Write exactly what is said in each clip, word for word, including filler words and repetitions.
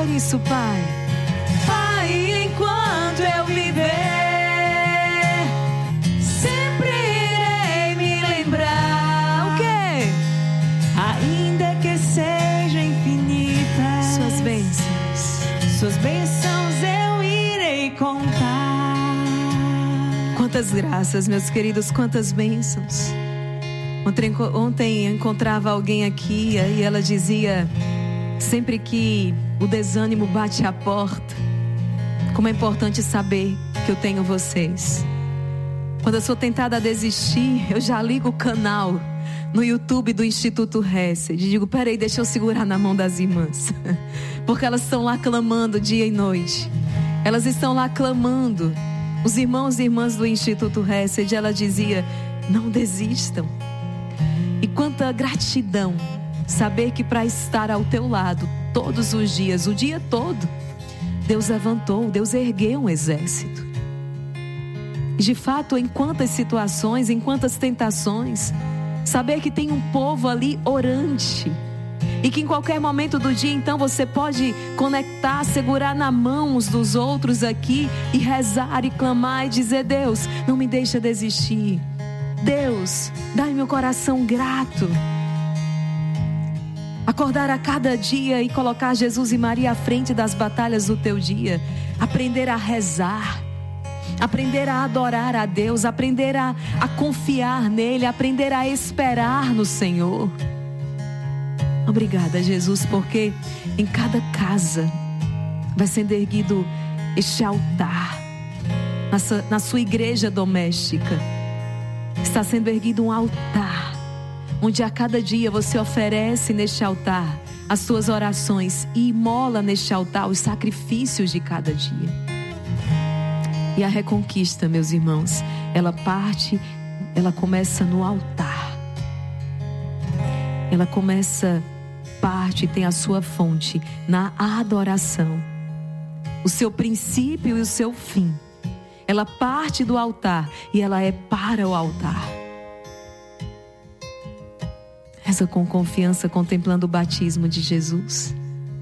Por isso, Pai, Pai, enquanto eu viver, sempre irei me lembrar. O quê? Ainda que seja infinita, suas bênçãos, suas bênçãos eu irei contar. Quantas graças, meus queridos, quantas bênçãos. Ontem, ontem eu encontrava alguém aqui e ela dizia: sempre que o desânimo bate à porta, como é importante saber que eu tenho vocês. Quando eu sou tentada a desistir, eu já ligo o canal no YouTube do Instituto Hesed e digo: peraí, deixa eu segurar na mão das irmãs, porque elas estão lá clamando dia e noite. Elas estão lá clamando. Os irmãos e irmãs do Instituto Hesed, ela dizia: não desistam. E quanta gratidão saber que para estar ao teu lado todos os dias, o dia todo, Deus levantou, Deus ergueu um exército. E de fato, em quantas situações, em quantas tentações, saber que tem um povo ali orante, e que em qualquer momento do dia, então, você pode conectar, segurar na mão uns dos outros aqui e rezar e clamar e dizer: Deus, não me deixa desistir. Deus, dá-me meu coração grato. Acordar a cada dia e colocar Jesus e Maria à frente das batalhas do teu dia. Aprender a rezar. Aprender a adorar a Deus. Aprender a, a confiar nele. Aprender a esperar no Senhor. Obrigada, Jesus, porque em cada casa vai sendo erguido este altar. Na sua, na sua igreja doméstica está sendo erguido um altar, onde a cada dia você oferece neste altar as suas orações e imola neste altar os sacrifícios de cada dia. E a reconquista, meus irmãos, ela parte, ela começa no altar. Ela começa, parte e tem a sua fonte na adoração. O seu princípio e o seu fim. Ela parte do altar e ela é para o altar. Reza com confiança, contemplando o batismo de Jesus.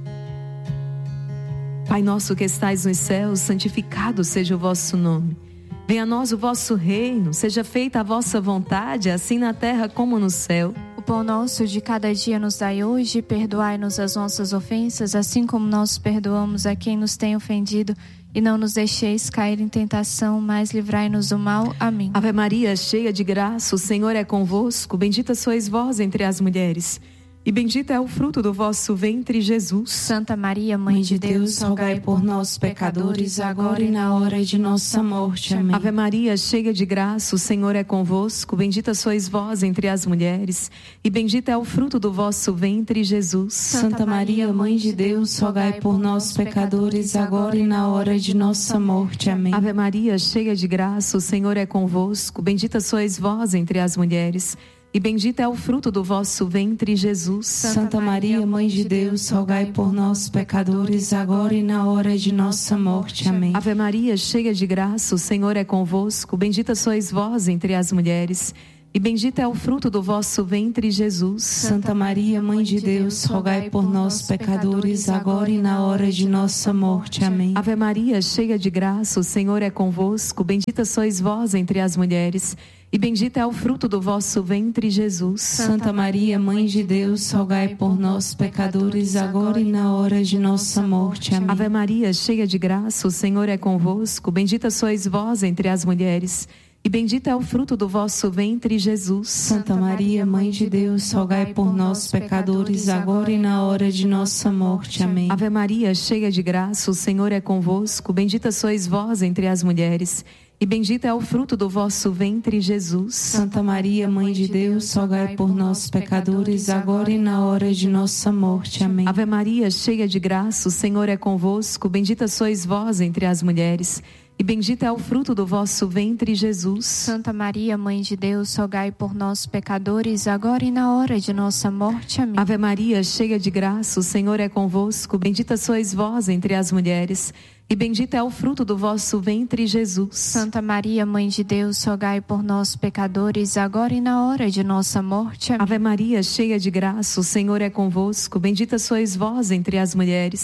Pai nosso que estais nos céus, santificado seja o vosso nome. Venha a nós o vosso reino, seja feita a vossa vontade, assim na terra como no céu. O pão nosso de cada dia nos dai hoje, perdoai-nos as nossas ofensas, assim como nós perdoamos a quem nos tem ofendido. E não nos deixeis cair em tentação, mas livrai-nos do mal. Amém. Ave Maria, cheia de graça, o Senhor é convosco. Bendita sois vós entre as mulheres, e bendito é o fruto do vosso ventre, Jesus. Santa Maria, Mãe de Deus, rogai por nós, pecadores, agora e na hora de nossa morte. Amém. Ave Maria, cheia de graça, o Senhor é convosco. Bendita sois vós entre as mulheres, e bendito é o fruto do vosso ventre, Jesus. Santa Maria, Mãe de Deus, rogai por nós, pecadores, agora e na hora de nossa morte. Amém. Ave Maria, cheia de graça, o Senhor é convosco. Bendita sois vós entre as mulheres, e bendito é o fruto do vosso ventre, Jesus. Santa Maria, Mãe de Deus, rogai por nós, pecadores, agora e na hora de nossa morte. Amém. Ave Maria, cheia de graça, o Senhor é convosco. Bendita sois vós entre as mulheres, e bendito é o fruto do vosso ventre, Jesus. Santa Maria, Mãe de Deus, rogai por nós, pecadores, agora e na hora de nossa morte. Amém. Ave Maria, cheia de graça, o Senhor é convosco. Bendita sois vós entre as mulheres, e bendito é o fruto do vosso ventre, Jesus. Santa Maria, Mãe de Deus, rogai por nós, pecadores, agora e na hora de nossa morte. Amém. Ave Maria, cheia de graça, o Senhor é convosco. Bendita sois vós entre as mulheres, e bendito é o fruto do vosso ventre, Jesus. Santa Maria, Mãe de Deus, rogai por nós, pecadores, agora e na hora de nossa morte. Amém. Ave Maria, cheia de graça, o Senhor é convosco. Bendita sois vós entre as mulheres, e bendito é o fruto do vosso ventre, Jesus. Santa Maria, Mãe de Deus, rogai por nós, pecadores, agora e na hora de nossa morte. Amém. Ave Maria, cheia de graça, o Senhor é convosco. Bendita sois vós entre as mulheres, e bendito é o fruto do vosso ventre, Jesus. Santa Maria, Mãe de Deus, rogai por nós, pecadores, agora e na hora de nossa morte. Amém. Ave Maria, cheia de graça, o Senhor é convosco. Bendita sois vós entre as mulheres, e bendito é o fruto do vosso ventre, Jesus. Santa Maria, Mãe de Deus, rogai por nós, pecadores, agora e na hora de nossa morte. Amém. Ave Maria, cheia de graça, o Senhor é convosco. Bendita sois vós entre as mulheres,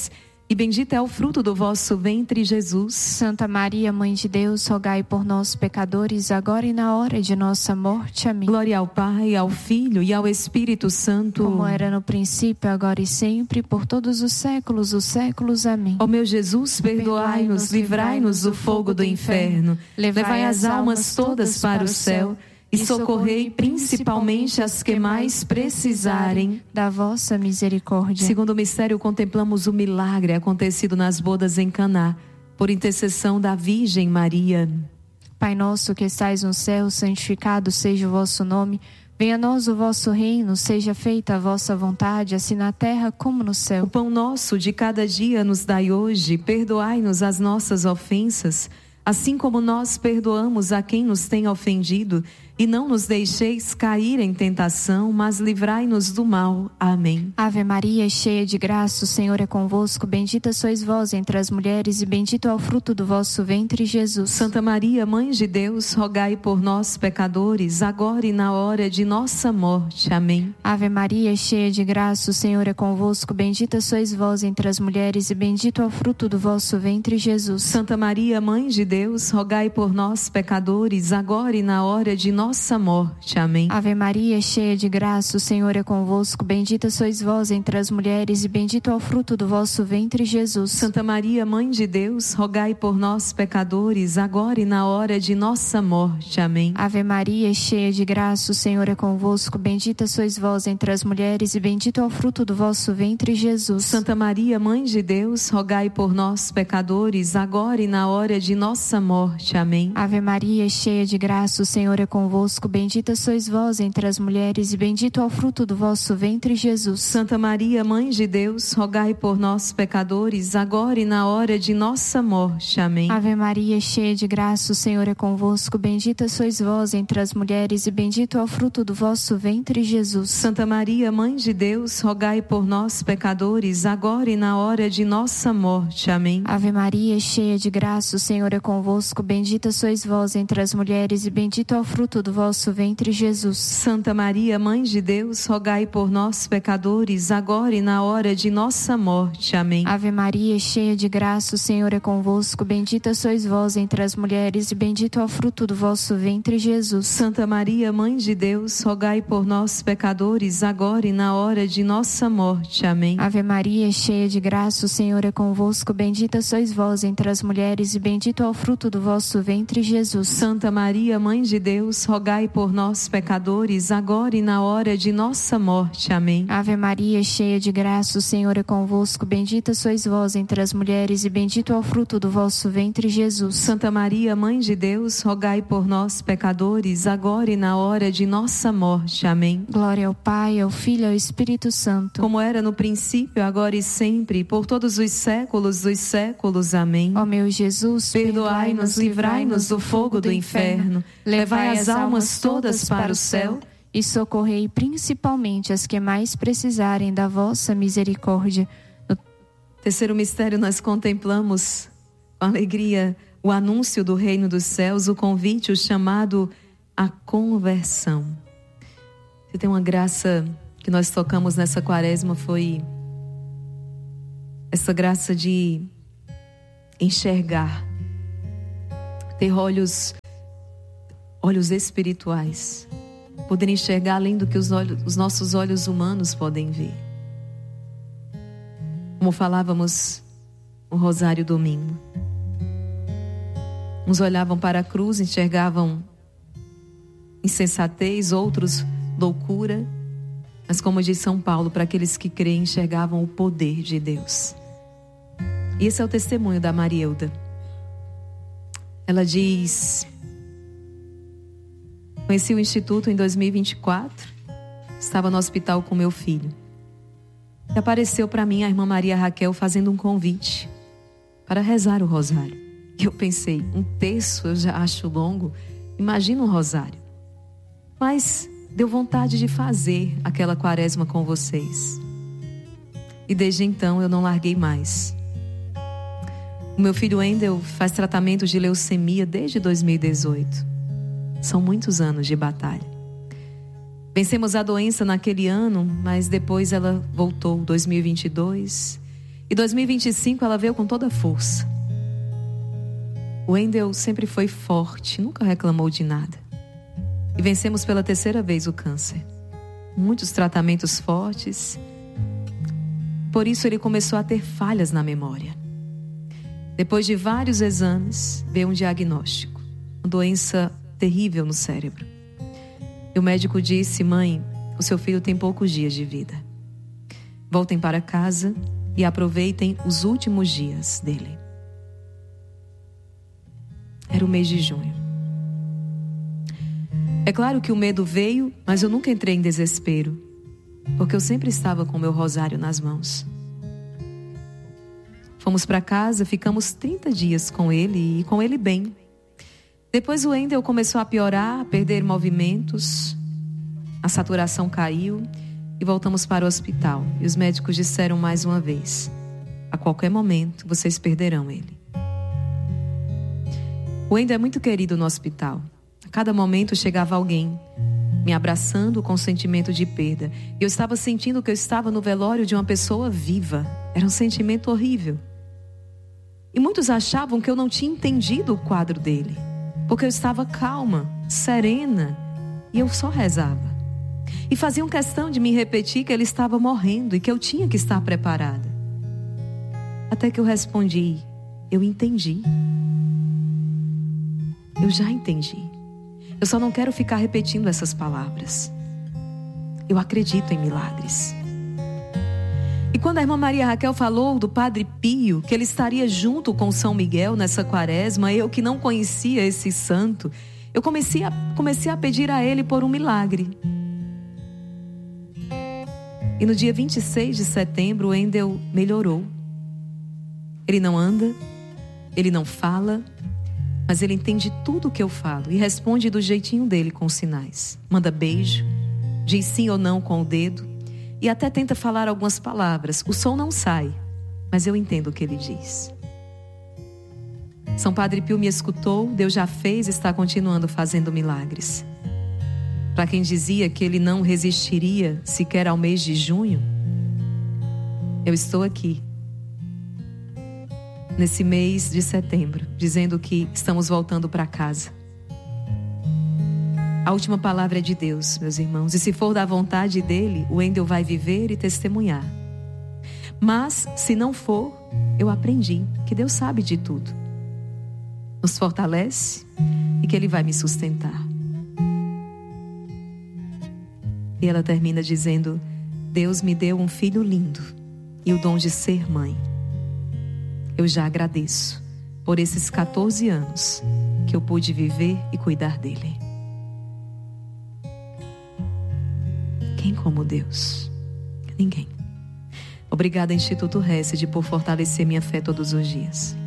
e bendito é o fruto do vosso ventre, Jesus. Santa Maria, Mãe de Deus, rogai por nós, pecadores, agora e na hora de nossa morte. Amém. Glória ao Pai, ao Filho e ao Espírito Santo. Como era no princípio, agora e sempre, por todos os séculos, os séculos. Amém. Ó meu Jesus, perdoai-nos, livrai-nos do fogo do inferno, levai as almas todas para o céu e socorrei principalmente as que mais precisarem da vossa misericórdia. Segundo o mistério, contemplamos o milagre acontecido nas bodas em Caná, por intercessão da Virgem Maria. Pai nosso que estais no céu, santificado seja o vosso nome. Venha a nós o vosso reino, seja feita a vossa vontade, assim na terra como no céu. O pão nosso de cada dia nos dai hoje, perdoai-nos as nossas ofensas, assim como nós perdoamos a quem nos tem ofendido, e não nos deixeis cair em tentação, mas livrai-nos do mal. Amém. Ave Maria, cheia de graça, o Senhor é convosco. Bendita sois vós entre as mulheres, e bendito é o fruto do vosso ventre, Jesus. Santa Maria, Mãe de Deus, rogai por nós, pecadores, agora e na hora de nossa morte. Amém. Ave Maria, cheia de graça, o Senhor é convosco. Bendita sois vós entre as mulheres, e bendito é o fruto do vosso ventre, Jesus. Santa Maria, Mãe de Deus, rogai por nós, pecadores, agora e na hora de nossa nossa morte. Amém. Ave Maria, cheia de graça, o Senhor é convosco. Bendita sois vós entre as mulheres, e bendito é o fruto do vosso ventre, Jesus. Santa Maria, Mãe de Deus, rogai por nós, pecadores, agora e na hora de nossa morte. Amém. Ave Maria, cheia de graça, o Senhor é convosco. Bendita sois vós entre as mulheres, e bendito é o fruto do vosso ventre, Jesus. Santa Maria, Mãe de Deus, rogai por nós, pecadores, agora e na hora de nossa morte. Amém. Ave Maria, cheia de graça, o Senhor é convosco. Bendita sois vós entre as mulheres, e bendito é o fruto do vosso ventre, Jesus. Santa Maria, Mãe de Deus, rogai por nós, pecadores, agora e na hora de nossa morte. Amém. Ave Maria, cheia de graça, o Senhor é convosco. Bendita sois vós entre as mulheres, e bendito é o fruto do vosso ventre, Jesus. Santa Maria, Mãe de Deus, rogai por nós, pecadores, agora e na hora de nossa morte. Amém. Ave Maria, cheia de graça, o Senhor é convosco. Bendita sois vós entre as mulheres, e bendito é o fruto do vosso ventre, Jesus. Santa Maria, Mãe de Deus, rogai por nós, pecadores, agora e na hora de nossa morte. Amém. Ave Maria, cheia de graça, o Senhor é convosco. Bendita sois vós entre as mulheres, e bendito é o fruto do vosso ventre, Jesus. Santa Maria, Mãe de Deus, rogai por nós, pecadores, agora e na hora de nossa morte. Amém. Ave Maria, cheia de graça, o Senhor é convosco. Bendita sois vós entre as mulheres, e bendito é o fruto do vosso ventre, Jesus. Santa Maria, Mãe de Deus, rogai por nós, pecadores, agora e na hora de nossa morte. Amém. Ave Maria, cheia de graça, o Senhor é convosco. Bendita sois vós entre as mulheres, e bendito é o fruto do vosso ventre, Jesus. Santa Maria, Mãe de Deus, rogai por nós, pecadores, agora e na hora de nossa morte. Amém. Glória ao Pai, ao Filho e ao Espírito Santo. Como era no princípio, agora e sempre, por todos os séculos dos séculos. Amém. Ó meu Jesus, perdoai-nos, livrai-nos do fogo do inferno, levai as almas todas para o céu e socorrei principalmente as que mais precisarem da vossa misericórdia. No terceiro mistério, nós contemplamos com alegria o anúncio do reino dos céus, o convite, o chamado à conversão. Você tem uma graça que nós tocamos nessa quaresma, foi essa graça de enxergar, ter olhos olhos espirituais, poder enxergar além do que os, olhos, os nossos olhos humanos podem ver. Como falávamos no Rosário domingo, uns olhavam para a cruz, enxergavam insensatez, outros loucura, mas como diz São Paulo, para aqueles que creem, enxergavam o poder de Deus. E esse é o testemunho da Marielda. Ela diz: conheci o Instituto em dois mil e vinte e quatro, estava no hospital com meu filho. E apareceu para mim a irmã Maria Raquel fazendo um convite para rezar o rosário. E eu pensei, um terço eu já acho longo, imagina um rosário. Mas deu vontade de fazer aquela quaresma com vocês. E desde então eu não larguei mais. O meu filho Wendel faz tratamento de leucemia desde dois mil e dezoito. São muitos anos de batalha. Vencemos a doença naquele ano, mas depois ela voltou, dois mil e vinte e dois. E dois mil e vinte e cinco ela veio com toda a força. O Wendel sempre foi forte, nunca reclamou de nada. E vencemos pela terceira vez o câncer. Muitos tratamentos fortes. Por isso ele começou a ter falhas na memória. Depois de vários exames, veio um diagnóstico. Uma doença terrível no cérebro. E o médico disse: mãe, o seu filho tem poucos dias de vida. Voltem para casa e aproveitem os últimos dias dele. Era o mês de junho. É claro que o medo veio, mas eu nunca entrei em desespero, porque eu sempre estava com meu rosário nas mãos. Fomos para casa, ficamos trinta dias com ele e com ele bem. Depois o Wendel começou a piorar, a perder movimentos, a saturação caiu e voltamos para o hospital. E os médicos disseram mais uma vez: a qualquer momento vocês perderão ele. O Wendel é muito querido no hospital. A cada momento chegava alguém me abraçando com sentimento de perda. E eu estava sentindo que eu estava no velório de uma pessoa viva. Era um sentimento horrível. E muitos achavam que eu não tinha entendido o quadro dele, porque eu estava calma, serena, e eu só rezava. E faziam questão de me repetir que ele estava morrendo e que eu tinha que estar preparada. Até que eu respondi: eu entendi. Eu já entendi. Eu só não quero ficar repetindo essas palavras. Eu acredito em milagres. E quando a irmã Maria Raquel falou do Padre Pio, que ele estaria junto com São Miguel nessa quaresma, eu que não conhecia esse santo, eu comecei a, comecei a pedir a ele por um milagre. E no dia vinte e seis de setembro, o Wendel melhorou. Ele não anda, ele não fala, mas ele entende tudo o que eu falo e responde do jeitinho dele com os sinais. Manda beijo, diz sim ou não com o dedo e até tenta falar algumas palavras. O som não sai, mas eu entendo o que ele diz. São Padre Pio me escutou, Deus já fez e está continuando fazendo milagres. Para quem dizia que ele não resistiria sequer ao mês de junho, eu estou aqui nesse mês de setembro, dizendo que estamos voltando para casa. A última palavra é de Deus, meus irmãos. E se for da vontade dele, o Wendel vai viver e testemunhar. Mas, se não for, eu aprendi que Deus sabe de tudo. Nos fortalece e que ele vai me sustentar. E ela termina dizendo: Deus me deu um filho lindo e o dom de ser mãe. Eu já agradeço por esses quatorze anos que eu pude viver e cuidar dele. Quem como Deus? Ninguém. Obrigada, Instituto Hesed, por fortalecer minha fé todos os dias.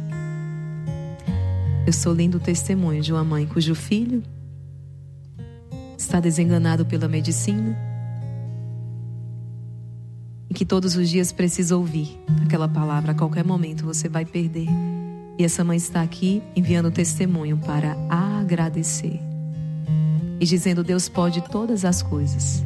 Eu sou lindo testemunho de uma mãe cujo filho está desenganado pela medicina e que todos os dias precisa ouvir aquela palavra. A qualquer momento você vai perder. E essa mãe está aqui enviando testemunho para agradecer e dizendo: Deus pode todas as coisas.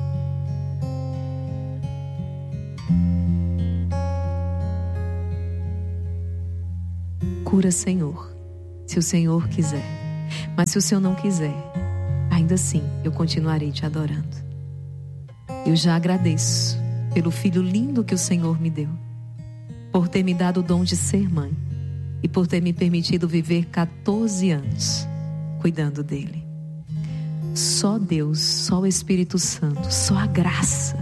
Cura, Senhor, se o Senhor quiser. Mas se o Senhor não quiser, ainda assim eu continuarei te adorando. Eu já agradeço pelo filho lindo que o Senhor me deu, por ter me dado o dom de ser mãe e por ter me permitido viver quatorze anos cuidando dele. Só Deus, só o Espírito Santo, só a graça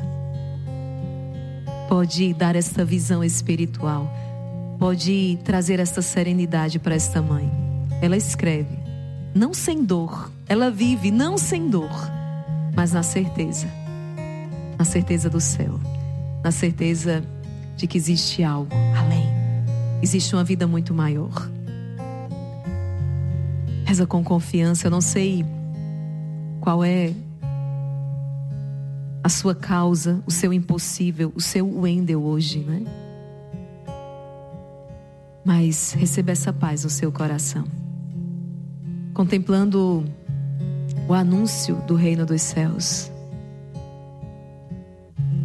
pode dar esta visão espiritual, pode trazer esta serenidade para esta mãe. Ela escreve, não sem dor, ela vive não sem dor, mas na certeza, na certeza do céu, na certeza de que existe algo além, existe uma vida muito maior. Reza com confiança. Eu não sei qual é a sua causa, o seu impossível, o seu Wendel hoje, né? Mas receba essa paz no seu coração, contemplando o anúncio do reino dos céus. Pai nosso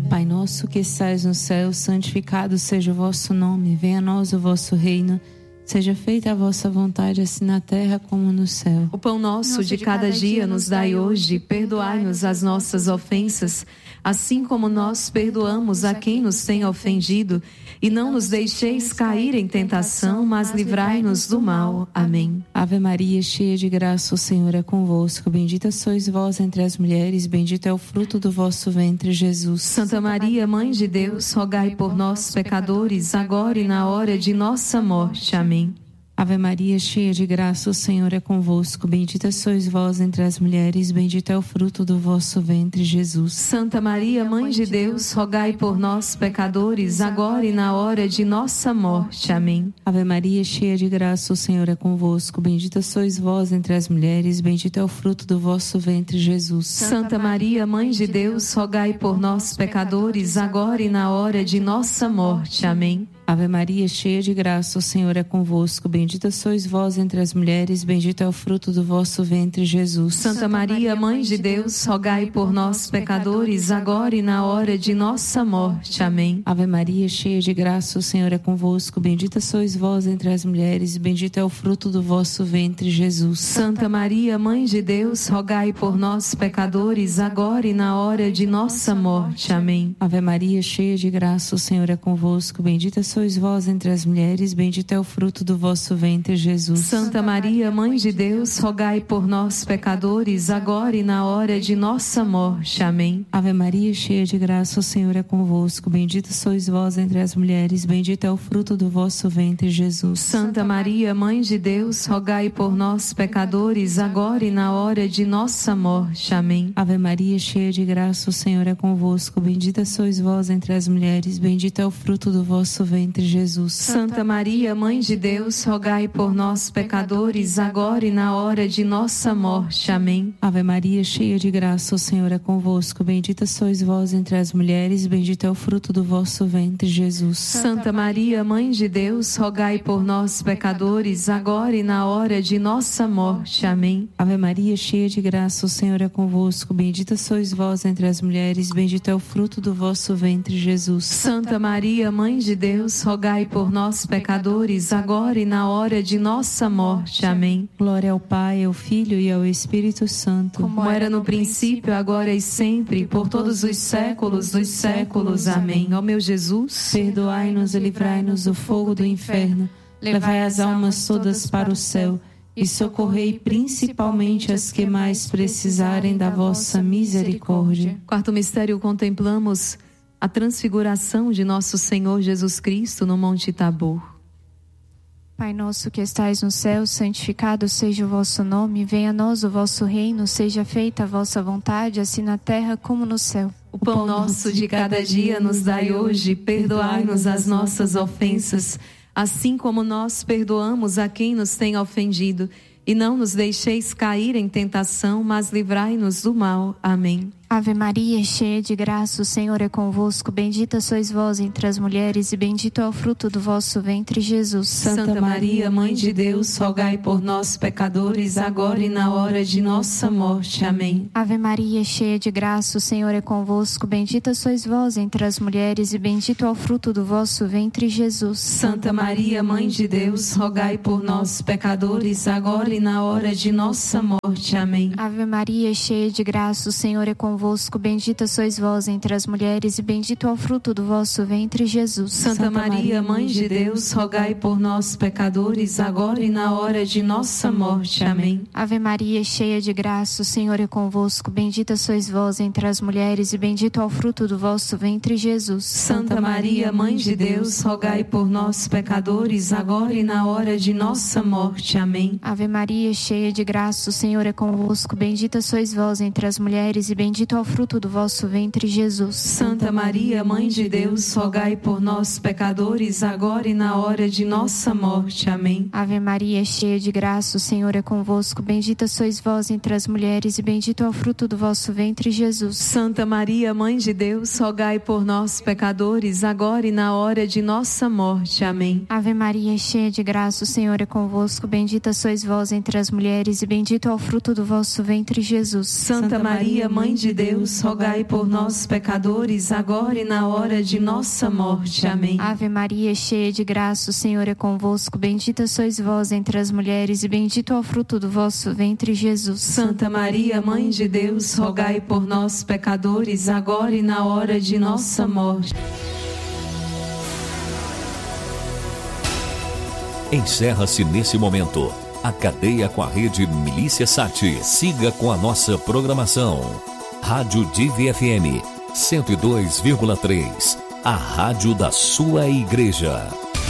nosso que estais no céu, santificado seja o vosso nome. Venha a nós o vosso reino. Seja feita a vossa vontade, assim na terra como no céu. O pão nosso de cada dia nos dai hoje. Perdoai-nos as nossas ofensas, assim como nós perdoamos a quem nos tem ofendido. E não nos deixeis cair em tentação, mas livrai-nos do mal. Amém. Ave Maria, cheia de graça, o Senhor é convosco. Bendita sois vós entre as mulheres, bendito é o fruto do vosso ventre, Jesus. Santa Maria, Mãe de Deus, rogai por nós, pecadores, agora e na hora de nossa morte. Amém. Ave Maria, cheia de graça, o Senhor é convosco. Bendita sois vós entre as mulheres, bendito é o fruto do vosso ventre, Jesus. Santa Maria, Mãe de Deus, rogai por nós, pecadores, agora e na hora de nossa morte. Amém. Ave Maria, cheia de graça, o Senhor é convosco. Bendita sois vós entre as mulheres, bendito é o fruto do vosso ventre, Jesus. Santa Maria, Mãe de Deus, rogai por nós, pecadores, agora e na hora de nossa morte. Amém. Ave Maria, cheia de graça, o Senhor é convosco. Bendita sois vós entre as mulheres, bendito é o fruto do vosso ventre, Jesus. Santa Maria, Mãe de Deus, rogai por nós, pecadores, agora e na hora de nossa morte. Amém. Ave Maria, cheia de graça, o Senhor é convosco. Bendita sois vós entre as mulheres, bendito é o fruto do vosso ventre, Jesus. Santa Maria, Mãe de Deus, rogai por nós, pecadores, agora e na hora de nossa morte. Amém. Ave Maria, cheia de graça, o Senhor é convosco. Bendita sois vós entre as mulheres, bendito é o fruto do vosso ventre, Jesus. Santa Maria, Mãe de Deus, rogai por nós, pecadores, agora e na hora de nossa morte. Amém. Ave Maria, cheia de graça, o Senhor é convosco. Bendita sois vós entre as mulheres, bendito é o fruto do vosso ventre, Jesus. Santa Maria, Mãe de Deus, rogai por nós, pecadores, agora e na hora de nossa morte. Amém. Ave Maria, cheia de graça, o Senhor é convosco. Bendita sois vós entre as mulheres, bendito é o fruto do vosso ventre, Jesus. Santa Maria, Mãe de Deus, rogai por nós, pecadores, agora e na hora de nossa morte. Amém. Ave Maria, cheia de graça, o Senhor é convosco. Bendita sois vós entre as mulheres, bendito é o fruto do vosso ventre, Jesus. Santa Maria, Mãe de Deus, rogai por nós, pecadores, agora e na hora de nossa morte. Amém. Ave Maria, cheia de graça, o Senhor é convosco. Bendita sois vós entre as mulheres, bendito é o fruto do vosso ventre, Jesus. Santa Maria, Mãe de Deus, rogai por nós, pecadores, agora e na hora de nossa morte. Amém. Glória ao Pai, ao Filho e ao Espírito Santo, como era no princípio, agora e sempre, por todos os séculos dos séculos. Amém. Ó meu Jesus, perdoai-nos e livrai-nos do fogo do inferno, levai as almas todas para o céu e socorrei principalmente as que mais precisarem da vossa misericórdia. Quarto mistério, contemplamos a transfiguração de nosso Senhor Jesus Cristo no Monte Tabor. Pai nosso que estais no céu, santificado seja o vosso nome. Venha a nós o vosso reino, seja feita a vossa vontade, assim na terra como no céu. O pão nosso de cada dia nos dai hoje. Perdoai-nos as nossas ofensas, assim como nós perdoamos a quem nos tem ofendido. E não nos deixeis cair em tentação, mas livrai-nos do mal. Amém. Ave Maria, cheia de graça, o Senhor é convosco. Bendita sois vós entre as mulheres e bendito é o fruto do vosso ventre, Jesus. Santa Maria, Mãe de Deus, rogai por nós, pecadores, agora e na hora de nossa morte. Amém. Ave Maria, cheia de graça, o Senhor é convosco. Bendita sois vós entre as mulheres e bendito é o fruto do vosso ventre, Jesus. Santa Maria, Mãe de Deus, rogai por nós, pecadores, agora e na hora de nossa morte. Amém. Ave Maria, cheia de graça, o Senhor é convosco. Bendita sois vós entre as mulheres e bendito é o fruto do vosso ventre, Jesus. Santa Maria, Mãe de Deus, rogai por nós, pecadores, agora e na hora de nossa morte. Amém. Ave Maria, cheia de graça, o Senhor é convosco. Bendita sois vós entre as mulheres e bendito é o fruto do vosso ventre, Jesus. Santa Maria, Mãe de Deus, rogai por nós, pecadores, agora e na hora de nossa morte. Amém. Ave Maria, cheia de graça, o Senhor é convosco. Bendita sois vós entre as mulheres e bendito é o fruto do vosso ventre, Jesus. Santa Maria, Mãe de Deus, rogai por nós, pecadores, agora e na hora de nossa morte. Amém. Ave Maria, cheia de graça, o Senhor é convosco. Bendita sois vós entre as mulheres e bendito é o fruto do vosso ventre, Jesus. Santa Maria, Mãe de Deus, rogai por nós, pecadores, agora e na hora de nossa morte. Amém. Ave Maria, cheia de graça, o Senhor é convosco. Bendita sois vós entre as mulheres e bendito é o fruto do vosso ventre, Jesus. Santa Maria, Mãe de Deus, rogai por nós, pecadores, agora e na hora de nossa morte. Amém. Ave Maria, cheia de graça, o Senhor é convosco. Bendita sois vós entre as mulheres e bendito é o fruto do vosso ventre, Jesus. Santa Maria, Mãe de Deus, rogai por nós, pecadores, agora e na hora de nossa morte. Encerra-se nesse momento a cadeia com a rede Milícia Sati. Siga com a nossa programação. Rádio Divi F M cento e dois vírgula três, a rádio da sua igreja.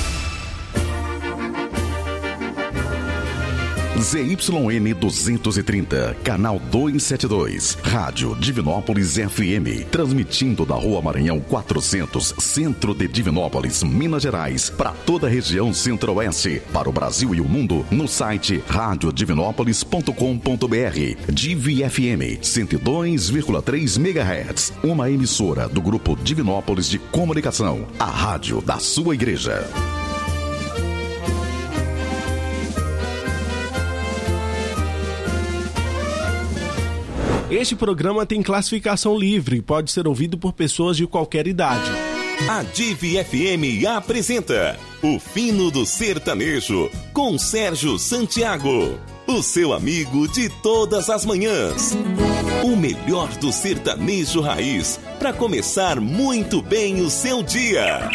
Z Y N duzentos e trinta, canal duzentos e setenta e dois, Rádio Divinópolis F M, transmitindo da Rua Maranhão quatrocentos, centro de Divinópolis, Minas Gerais, para toda a região centro-oeste, para o Brasil e o mundo, no site rádio divinópolis ponto com ponto b r. Divi F M cento e dois vírgula três megahertz, uma emissora do Grupo Divinópolis de Comunicação, a rádio da sua igreja. Este programa tem classificação livre e pode ser ouvido por pessoas de qualquer idade. A Divi F M apresenta O Fino do Sertanejo, com Sérgio Santiago, o seu amigo de todas as manhãs. O melhor do sertanejo raiz, para começar muito bem o seu dia.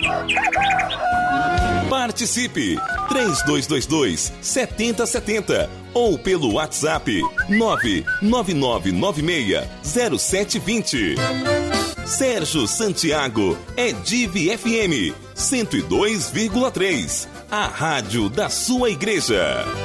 Participe! três dois dois dois, sete zero sete zero ou pelo WhatsApp nove nove nove nove seis zero sete dois zero. Sérgio Santiago é Divi F M cento e dois vírgula três, a rádio da sua igreja.